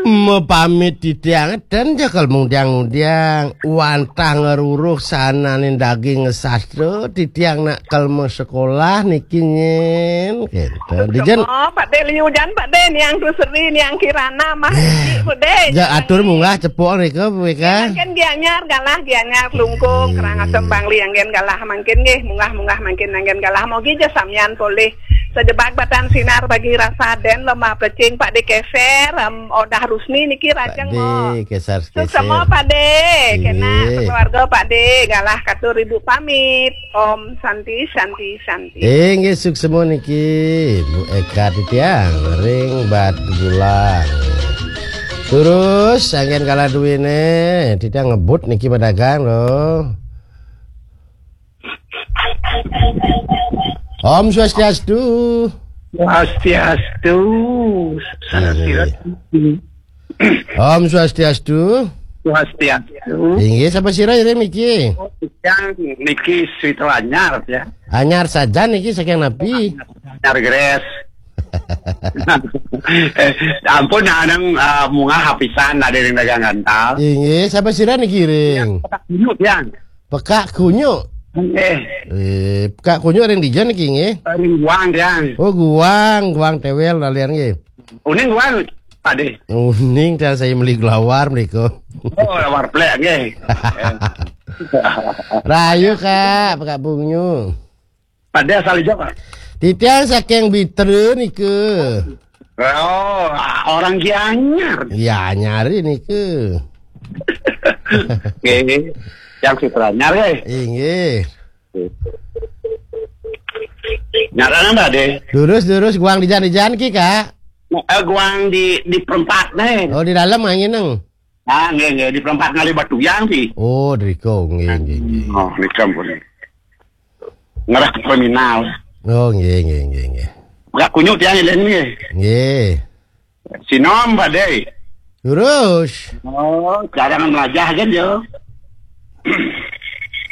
Mau pamit titiang dan jakal mungdiang-ungdiang wantah ngeruruh sana nih daging ngesastro titiang nak kelmo sekolah nikinyin gitu dijen Pak De liujan Pak De niang tuseri niang kirana mah Pak De ya atur munggah cepok nih ke mereka mungkin gianyar lungkung kerang asam bangli anggen galah mungkin nggih munggah mungkin anggen galah mau gija samyan boleh sedebak batan sinar bagi rasa den lemah plecing Pak De keser odah rusmi niki rajeng mo keser semua Pak De kena keluarga Pak De galah katur ibu pamit Om Santi nggih suk semua niki Bu Eka titiang ring batu bulang terus angin kalah duwine titiang ngebut niki pedagang loh. Om Swastiastu. Om Swastiastu. Inggih sapa sira ya niki? Yang niki Swito anyar ya. Anyar saja niki saking nabi. Anyar gres. Ampun anang munga hapisan ada yang dagangan tau. Inggih sapa sira niki ring? Pekak kunyuk yang. Pekak kunyuk. Kak kunyo ring dijan iki nggih. Ring guang yang. Oh guang tewel lalian nggih. Uning guang Pak De. Uning dan saya beli glawar mriko. Oh lawar plek nggih. Rayu Kak, Kak Bunyu. Pak De asal ijo Pak. Titiang saking Bitreun niku. Oh, orang Gianyar. Ya nyari niku. Nggih. Yang Fitranyar ya? Inggih. Nyarana Mbak De. Lurus guang di jan ki Kak. Guang di perempat deh. Oh di dalam angin neng. Nah, nggih di perempat ngali Batuyang sih. Oh driko nggih. Oh, di campur. Ngarah ke terminal. Oh nggih. Gak kunyuk tiang ilen nggih. Nggih. Sinom Mbak De. Lurus. Oh, jangan melajah kan yo.